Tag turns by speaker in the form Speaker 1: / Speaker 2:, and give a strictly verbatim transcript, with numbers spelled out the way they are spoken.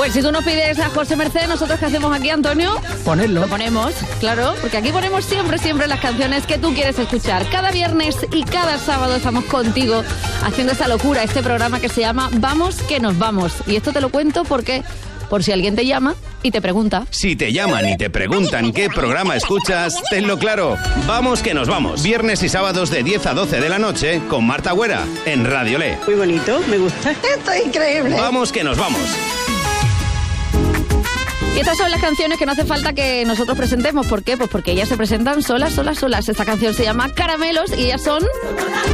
Speaker 1: Pues si tú nos pides a José Merced, ¿nosotros qué hacemos aquí, Antonio?
Speaker 2: Ponerlo.
Speaker 1: Lo ponemos, claro, porque aquí ponemos siempre, siempre las canciones que tú quieres escuchar. Cada viernes y cada sábado estamos contigo haciendo esa locura, este programa que se llama Vamos que nos vamos. Y esto te lo cuento porque, por si alguien te llama y te pregunta.
Speaker 3: Si te llaman y te preguntan qué programa escuchas, tenlo claro. Vamos que nos vamos. Viernes y sábados de diez a doce de la noche con Marta Güera en Radio Le.
Speaker 4: Muy bonito, me gusta. Esto es increíble.
Speaker 3: Vamos que nos vamos.
Speaker 1: Y estas son las canciones que no hace falta que nosotros presentemos. ¿Por qué? Pues porque ellas se presentan solas, solas, solas. Esta canción se llama Caramelos y ellas son...